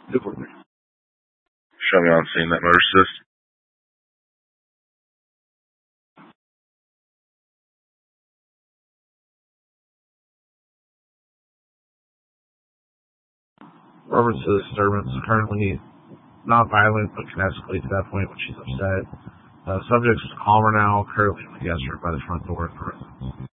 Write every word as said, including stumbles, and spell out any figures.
Good for me. Show me on scene that motor assist. Reference to the disturbance, currently not violent, but can escalate to that point when she's upset. Uh, subject's calmer now, currently with the guest by the front door.